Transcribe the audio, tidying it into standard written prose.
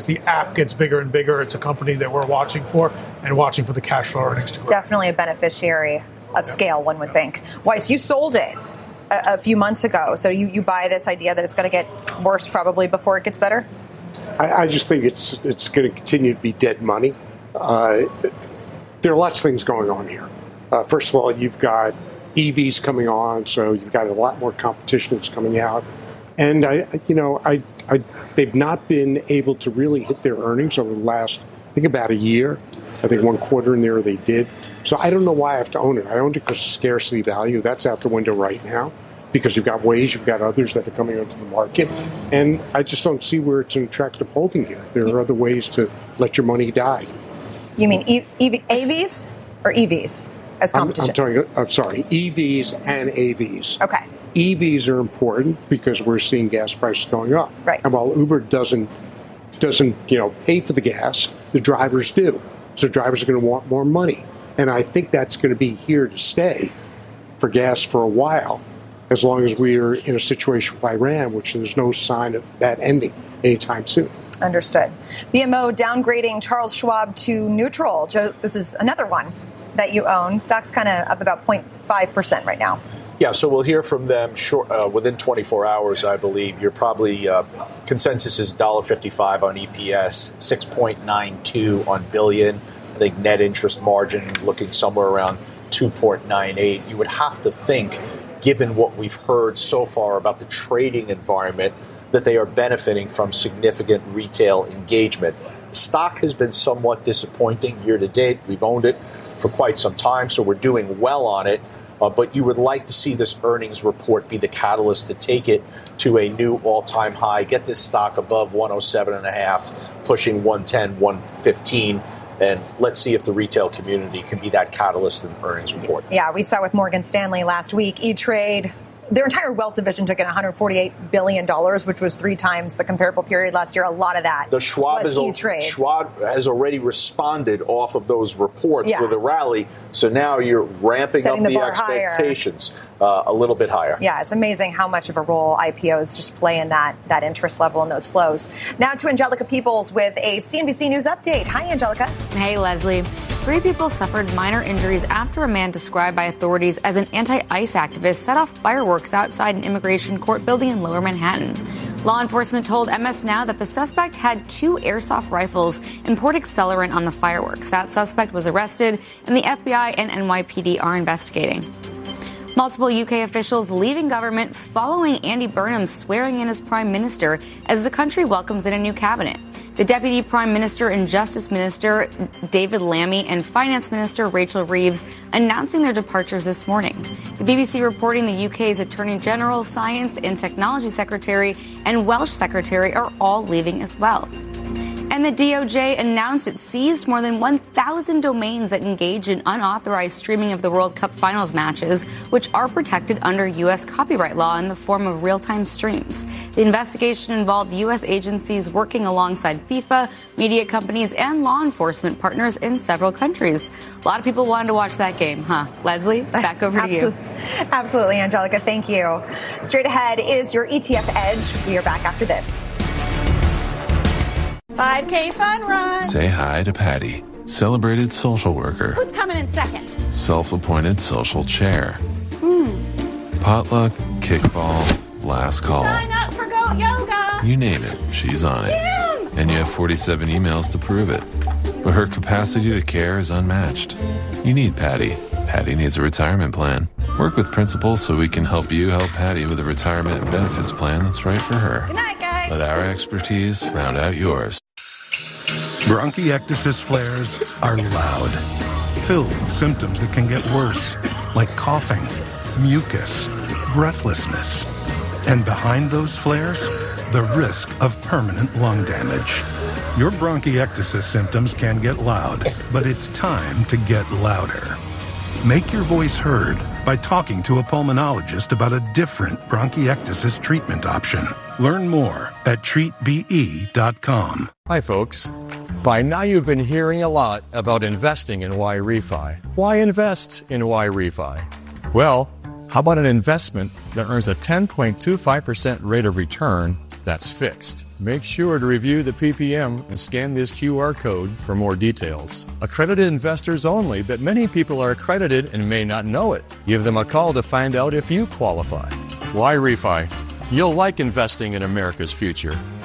the app gets bigger and bigger, it's a company that we're watching for and watching for the cash flow earnings to grow. Definitely a beneficiary of scale, one would think. Weiss, you sold it a few months ago, so you buy this idea that it's going to get worse probably before it gets better? I just think it's going to continue to be dead money. There are lots of things going on here. First of all, you've got EVs coming on, so you've got a lot more competition that's coming out. And they've not been able to really hit their earnings over the last, I think, about a year. I think one quarter in there they did. So I don't know why I have to own it. I own it because of scarcity value. That's out the window right now because you've got Waze, you've got others that are coming onto the market. And I just don't see where it's an attractive holding here. There are other ways to let your money die. You mean AVs or EVs as competition? I'm sorry, EVs and AVs. Okay. EVs are important because we're seeing gas prices going up. Right. And while Uber doesn't pay for the gas, the drivers do. So drivers are going to want more money. And I think that's going to be here to stay for gas for a while, as long as we're in a situation with Iran, which there's no sign of that ending anytime soon. Understood. BMO downgrading Charles Schwab to neutral. Joe, this is another one that you own. Stock's kind of up about 0.5% right now. Yeah, so we'll hear from them within 24 hours, I believe. You're probably, consensus is $1.55 on EPS, 6.92 on billion. I think net interest margin looking somewhere around 2.98. You would have to think, given what we've heard so far about the trading environment, that they are benefiting from significant retail engagement. Stock has been somewhat disappointing year to date. We've owned it for quite some time, so we're doing well on it. But you would like to see this earnings report be the catalyst to take it to a new all-time high, get this stock above 107.5, pushing 110, 115. And let's see if the retail community can be that catalyst in the earnings report. Yeah, we saw with Morgan Stanley last week, E-Trade, their entire wealth division took in $148 billion, which was 3 times the comparable period last year. A lot of that was E-Trade. Schwab has already responded off of those reports with a rally. So now you're ramping up the expectations a little bit higher. Yeah, it's amazing how much of a role IPOs just play in that interest level and those flows. Now to Angelica Peoples with a CNBC News update. Hi, Angelica. Hey, Leslie. 3 people suffered minor injuries after a man described by authorities as an anti-ICE activist set off fireworks outside an immigration court building in Lower Manhattan. Law enforcement told MS Now that the suspect had 2 airsoft rifles and poured accelerant on the fireworks. That suspect was arrested, and the FBI and NYPD are investigating. Multiple UK officials leaving government following Andy Burnham swearing in as Prime Minister as the country welcomes in a new cabinet. The Deputy Prime Minister and Justice Minister David Lammy and Finance Minister Rachel Reeves announcing their departures this morning. The BBC reporting the UK's Attorney General, Science and Technology Secretary and Welsh Secretary are all leaving as well. And the DOJ announced it seized more than 1,000 domains that engage in unauthorized streaming of the World Cup finals matches, which are protected under U.S. copyright law in the form of real-time streams. The investigation involved U.S. agencies working alongside FIFA, media companies, and law enforcement partners in several countries. A lot of people wanted to watch that game, huh? Leslie, back over to you. Absolutely, Angelica. Thank you. Straight ahead is your ETF Edge. We are back after this. 5K fun run. Say hi to Patty, celebrated social worker. Who's coming in second? Self-appointed social chair. Potluck, kickball, last call. Sign up for Goat Yoga. You name it, she's on it. And you have 47 emails to prove it. But her capacity to care is unmatched. You need Patty. Patty needs a retirement plan. Work with Principal so we can help you help Patty with a retirement and benefits plan that's right for her. Good night, guys. Let our expertise round out yours. Bronchiectasis flares are loud, filled with symptoms that can get worse, like coughing, mucus, breathlessness. And behind those flares, the risk of permanent lung damage. Your bronchiectasis symptoms can get loud, but it's time to get louder. Make your voice heard by talking to a pulmonologist about a different bronchiectasis treatment option. Learn more at treatbe.com. Hi, folks. By now you've been hearing a lot about investing in YRefi. Why invest in YRefi? Well, how about an investment that earns a 10.25% rate of return that's fixed? Make sure to review the PPM and scan this QR code for more details. Accredited investors only, but many people are accredited and may not know it. Give them a call to find out if you qualify. Why Refi? You'll like investing in America's future.